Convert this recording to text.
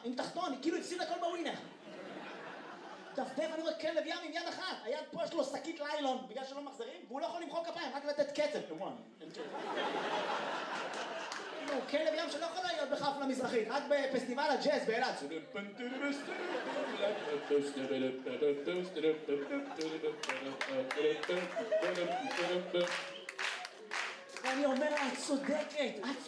עם תחתון, כאילו הפסיד הכל בווינר. דפדף, אני רואה כלב ים עם יד אחת, היד פה יש לו שקית ליילון, בגלל שלא מחזרים, והוא לא יכול למחוא כפיים, רק לתת קצב. כאילו, כלב ים שלא יכול להיות בחפלה מזרחית, רק בפסטיבל הג'אז באילת. ואני אומר, את צודקת,